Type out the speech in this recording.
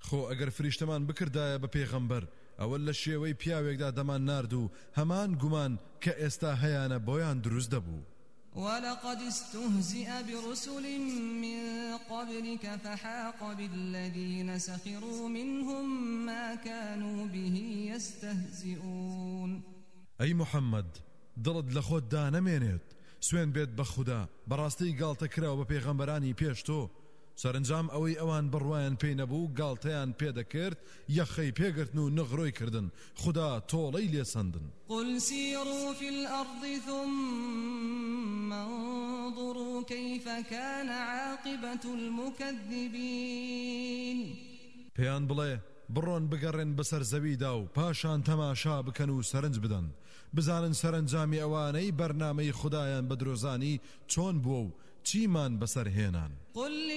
خۆ ئەگەر فریشتەمان بکردایە بە پێغەمبەر ئەوە لە شێوەی پیاوێکدا دەمان نارد و هەمان گومان کە ئێستا هەیانە بۆیان دروست دەبوو. ولقد استهزئ برسل من قبلك فحاق بالذين سخروا منهم ما كانوا به يستهزئون. أي محمد دڵت لە خۆت دانەمێنێت سوێن بێت بە خودا بەڕاستی گاڵتە کراوە بە پێغەمبەرانی پێش تۆ سەرنجام ئەوەی ئەوان بڕوایان پێی نەبوو گاڵتەیان پێدەکرد یەخەی پێگرتن و نەغڕۆی کردن خدا تۆڵەی لێسەندن. قل سيروا في الأرض ثم انظروا كيف كان عاقبة المكذبين. پێیان بڵێ بڕۆن بگەڕێن بەسەر زەویدا و پاشان تەماشا بکەن و سەرنج بدەن بزانن سەرنجامی ئەوانەی بەرنامەی خدایان بە درۆزانی چۆن بووە و چیمان بەسەر هێنان.